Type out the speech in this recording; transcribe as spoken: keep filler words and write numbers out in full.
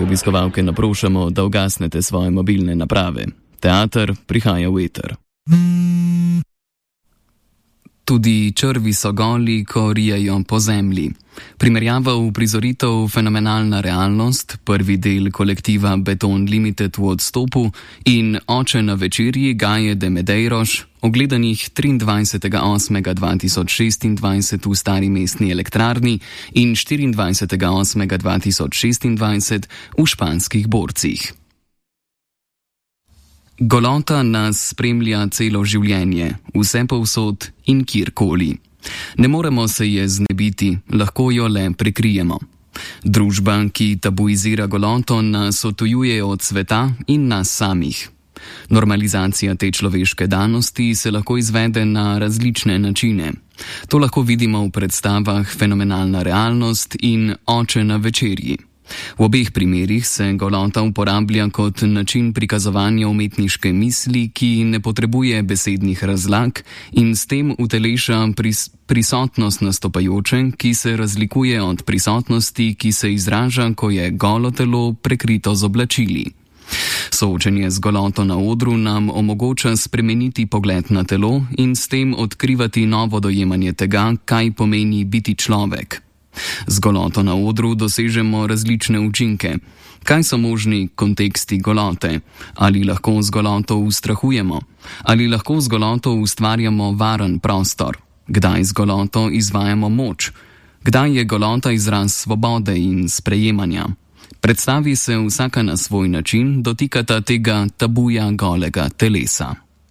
drage obiskovalke, naprošamo, da ugasnete svoje mobilne naprave. Teater prihaja v eter. Tudi črvi so goli, ko rijejo po zemlji. Primerjava v prizoritev Fenomenalna realnost, prvi del kolektiva Beton Limited v odstopu in Oče na večerji Gaje de Medeiros, ogledanih triindvajsetega osmega dva tisoč šestindvajset v Stari mestni elektrarni in štiriindvajsetega osmega dva tisoč šestindvajset v Španskih borcih. Golota nas spremlja celo življenje, vse povsod in kjerkoli. Ne moremo se je znebiti, lahko jo le prekrijemo. Družba, ki tabuizira goloto, nas odtujuje od sveta in nas samih. Normalizacija te človeške danosti se lahko izvede na različne načine. To lahko vidimo v predstavah Fenomenalna realnost in Oče na večerji. V obeh primerih se golota uporablja kot način prikazovanja umetniške misli, ki ne potrebuje besednih razlag in s tem uteleša pris- prisotnost nastopajoče, ki se razlikuje od prisotnosti, ki se izraža, ko je golo telo prekrito z oblačili. Soočenje z goloto na odru nam omogoča spremeniti pogled na telo in s tem odkrivati novo dojemanje tega, kaj pomeni biti človek. Z goloto na odru dosežemo različne učinke. Kaj so možni konteksti golote? Ali lahko z goloto ustrahujemo? Ali lahko z goloto ustvarjamo varen prostor? Kdaj z goloto izvajamo moč? Kdaj je golota izraz svobode in sprejemanja? Predstavi se vsaka na svoj način, dotikata tega tabuja golega telesa.